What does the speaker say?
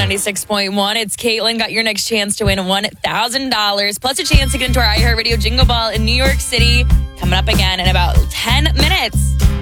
96.1. It's Caitlin. Got your next chance to win $1,000 plus a chance to get into our iHeartRadio Jingle Ball in New York City. Coming up again in about 10 minutes.